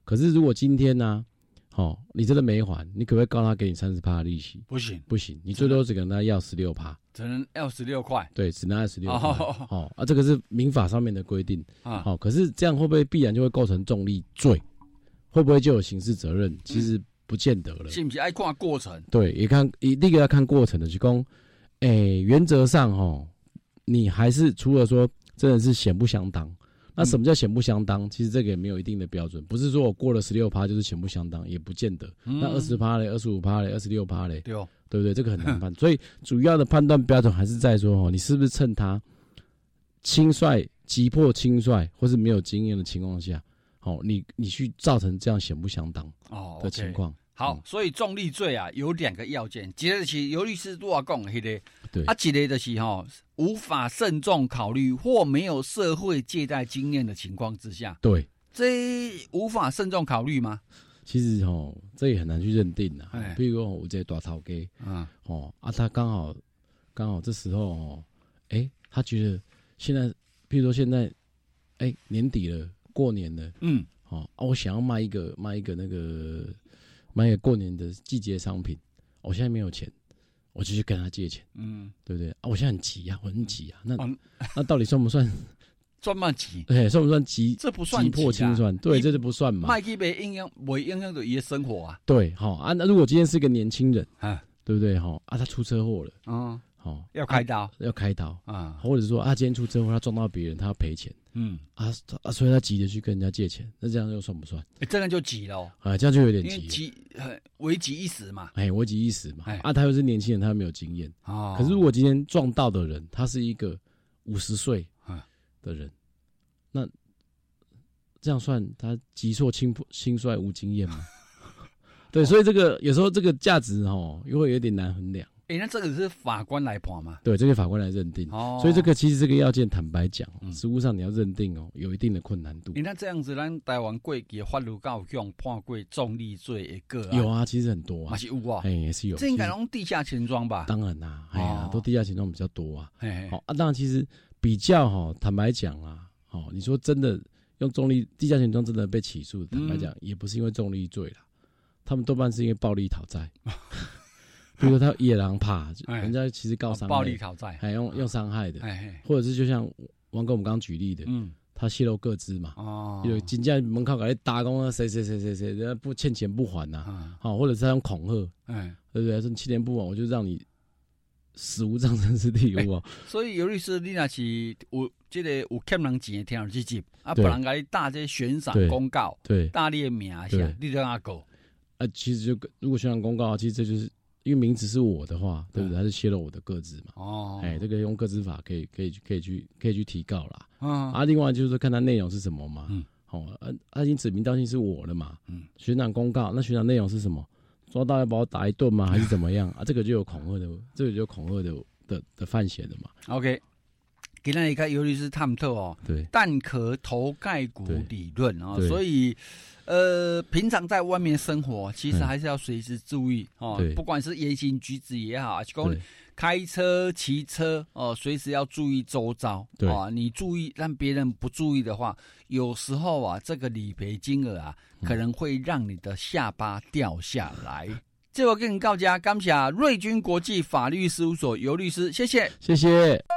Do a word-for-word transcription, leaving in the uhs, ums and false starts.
可是如果今天呢、啊，哦，你真的没还，你可不可以告他给你三十趴的利息？ 不行， 不行，你最多只跟他要十六趴， 只能要十六块。 对，只能要十六趴。 哦哦啊，这个是民法上面的规定。 啊， 好、哦，可是这样会不会必然就会构成重利罪？会不会就有刑事责任？其实不见得了。 是不是爱看过程？ 对，也看一第一个要看过程的，就讲，诶，原则上哦，你还是除了说真的是显不相当。那什么叫显不相当？其实这个也没有一定的标准，不是说我过了十六趴就是显不相当，也不见得。 嗯、 那二十趴嘞，二十五趴嘞，二十六趴嘞， 对哦， 对不对？这个很难判。所以主要的判断标准还是在说，哦，你是不是趁他轻率、急迫轻率，或是没有经验的情况下，哦，你你去造成这样显不相当的情况。 哦 okay 好， 嗯、 所以重利罪啊有两个要件，一个是尤律师都要讲迄个， 对， 啊，一个就是吼、哦、无法慎重考虑或没有社会借贷经验的情况之下， 对， 这无法慎重考虑吗？ 其实哦，这也很难去认定啊。比如说我这大头家， 嗯， 哦啊，他刚好刚好这时候哦，哎，他觉得现在，比如说现在，哎，年底了，过年了， 嗯， 哦啊，我想要卖一个卖一个那个。买个过年的季节商品，我现在没有钱，我就去跟他借钱，嗯，对不对啊？我现在很急啊，我很急啊，那、嗯、那到底算不算算不急？ 对，算不算急？ 这不算急迫清算，对，这就不算嘛。 卖去没影响，没影响到伊的生活啊。 对，好、哦、啊，那如果今天是个年轻人， 啊， 对不对？哈、哦、啊，他出车祸了， 嗯， 好、哦， 要开刀， 啊、要开刀啊， 或者说啊，今天出车祸，他撞到别人，他要赔钱。嗯啊啊，所以他急着去跟人家借钱，那这样又算不算？ 哎、欸，这样就急了、哦、 啊，这样就有点急， 急，危急一时嘛。 哎，危急一时嘛。啊，他又是年轻人，他又没有经验。 哦。 可是如果今天撞到的人，他是一个五十岁的人，那这样算他急迫轻轻率无经验吗？对，所以这个有时候这个价值哦，又会有点难衡量。 哎、欸，那这个是法官来判吗？ 对，这个法官来认定。哦，所以这个其实这个要件，坦白讲，嗯、实务上你要认定哦，有一定的困难度。 你、欸、那这样子，咱台湾过去法律教用判过重利罪的个案有啊，其实很多啊， 还是有啊， 哎，也是有。 这应该用地下钱庄吧？ 当然啦，哎呀，都地下钱庄比较多啊。 哎， 好啊，当然其实比较哈，坦白讲啊，哦，你说真的用重利地下钱庄真的被起诉，坦白讲、嗯、也不是因为重利罪啦，他们多半是因为暴力讨债。比如说他野狼怕，人家其实告伤害、 暴力讨债， 还用用伤害的，或者是就像王哥我们刚刚举例的，嗯，他泄露个资嘛，哦，有金价门口给你打工啊，谁谁谁谁谁，人家不欠钱不还呐、啊，好、嗯，或者是他用恐吓，哎，对不对？说你七年不还，我就让你死无葬身之地，有无？ 所以尤律师，你若是有这个有欠人钱的听耳去接，啊，不然给你打这悬赏公告， 对， 打你的名下，你就让他go。 啊，其实就如果悬赏公告，其实这就是。因为名字是我的话，对不对？他是泄露我的个资嘛？哦，哎，这个用个资法可以可以可以去可以去提告啦。嗯、啊，另外就是看他内容是什么嘛。嗯，好、哦，啊，他已经指名道姓是我的嘛。嗯，悬赏公告，那悬赏内容是什么？抓到要把我打一顿吗？还是怎么样？啊，这个就有恐吓的，这个就有恐吓的的的范闲的嘛。 OK， 给那一个尤律师探讨哦， 对， 蛋壳头盖骨理论哦，所以。呃，平常在外面生活，其实还是要随时注意、嗯、哦。不管是言行举止也好，还是说开车、骑车哦，随时要注意周遭。对啊、哦，你注意，让别人不注意的话，有时候啊，这个理赔金额啊，可能会让你的下巴掉下来。最后跟你告家，感谢瑞军国际法律事务所尤律师，谢谢， 谢谢。